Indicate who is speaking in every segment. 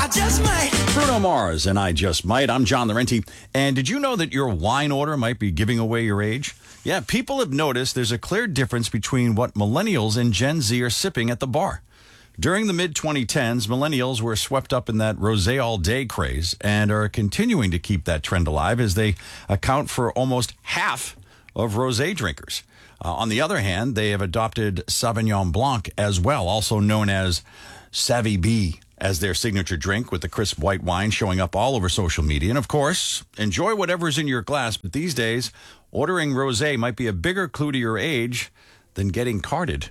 Speaker 1: just might.
Speaker 2: Bruno Mars and I Just Might. I'm John Laurenti. And did you know that your wine order might be giving away your age? Yeah, people have noticed there's a clear difference between what millennials and Gen Z are sipping at the bar. During the mid-2010s, millennials were swept up in that rosé all day craze and are continuing to keep that trend alive as they account for almost half of rosé drinkers. On the other hand, they have adopted Sauvignon Blanc as well, also known as Savvy B, as their signature drink, with the crisp white wine showing up all over social media. And of course, enjoy whatever's in your glass. But these days, ordering rosé might be a bigger clue to your age than getting carded.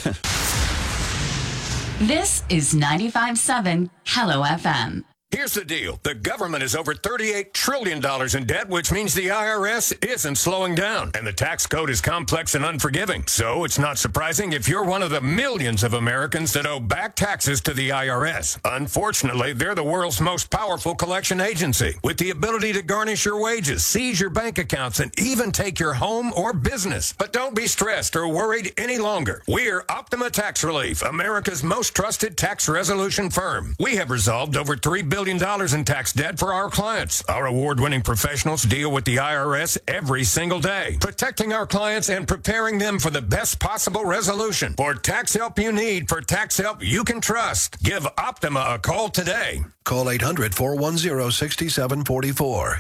Speaker 3: This is 95.7 Hello FM.
Speaker 4: Here's the deal. The government is over $38 trillion in debt, which means the IRS isn't slowing down. And the tax code is complex and unforgiving. So it's not surprising if you're one of the millions of Americans that owe back taxes to the IRS. Unfortunately, they're the world's most powerful collection agency, with the ability to garnish your wages, seize your bank accounts, and even take your home or business. But don't be stressed or worried any longer. We're Optima Tax Relief, America's most trusted tax resolution firm. We have resolved over $3 billion in tax debt for our clients. Our award-winning professionals deal with the IRS every single day, protecting our clients and preparing them for the best possible resolution. For tax help you need, for tax help you can trust, give Optima a call today.
Speaker 5: Call 800-410-6744.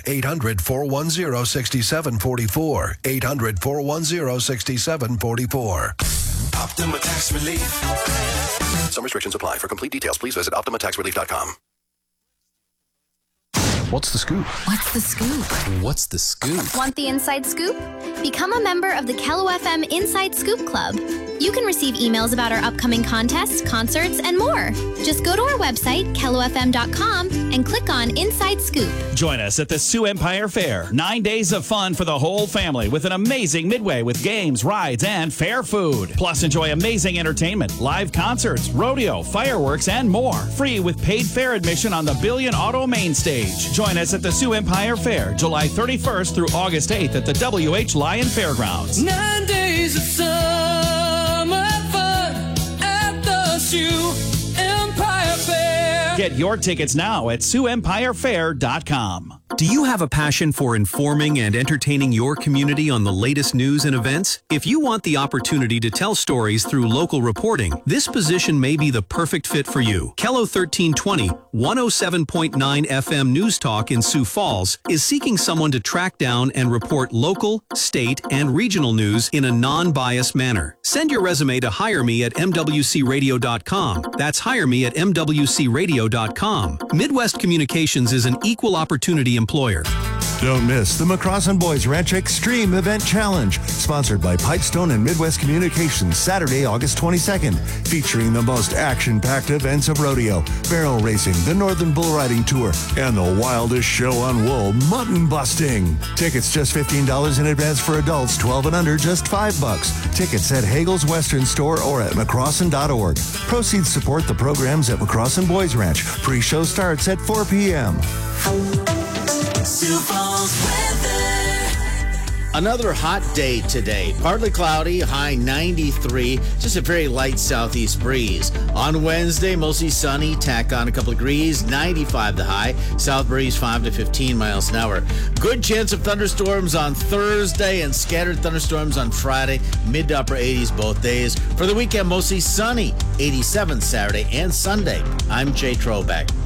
Speaker 5: 800-410-6744. 800-410-6744.
Speaker 1: Optima Tax Relief.
Speaker 5: Some restrictions apply. For complete details, please visit OptimaTaxRelief.com.
Speaker 6: What's the scoop?
Speaker 7: What's the scoop?
Speaker 6: What's the scoop?
Speaker 8: Want the inside scoop? Become a member of the Hello FM Inside Scoop Club. You can receive emails about our upcoming contests, concerts, and more. Just go to our website, KelloFM.com, and click on Inside Scoop.
Speaker 9: Join us at the Sioux Empire Fair. 9 days of fun for the whole family with an amazing midway with games, rides, and fair food. Plus, enjoy amazing entertainment, live concerts, rodeo, fireworks, and more. Free with paid fair admission on the Billion Auto Main Stage. Join us at the Sioux Empire Fair, July 31st through August 8th at the W.H. Lyon Fairgrounds.
Speaker 1: 9 days of summer fun at the Sioux Empire Fair.
Speaker 9: Get your tickets now at SiouxEmpireFair.com.
Speaker 10: Do you have a passion for informing and entertaining your community on the latest news and events? If you want the opportunity to tell stories through local reporting, this position may be the perfect fit for you. Kello 1320, 107.9 FM News Talk in Sioux Falls is seeking someone to track down and report local, state, and regional news in a non-biased manner. Send your resume to hireme@mwcradio.com. That's hireme at mwcradio.com. Midwest Communications is an equal opportunity employer.
Speaker 11: Don't miss the McCrossin Boys Ranch Extreme Event Challenge, sponsored by Pipestone and Midwest Communications, Saturday, August 22nd, featuring the most action-packed events of rodeo, barrel racing, the Northern Bull Riding Tour, and the wildest show on wool, mutton busting. Tickets just $15 in advance for adults, 12 and under, just $5. Tickets at Hagel's Western Store or at McCrossin.org. Proceeds support the programs at McCrossin Boys Ranch. Pre-show starts at 4 p.m.
Speaker 1: Sioux Falls weather.
Speaker 12: Another hot day today. Partly cloudy, high 93. Just a very light southeast breeze. On Wednesday, mostly sunny. Tack on a couple of degrees. 95 the high. South breeze 5 to 15 miles an hour. Good chance of thunderstorms on Thursday and scattered thunderstorms on Friday. Mid to upper 80s both days. For the weekend, mostly sunny. 87 Saturday and Sunday. I'm Jay Trobeck.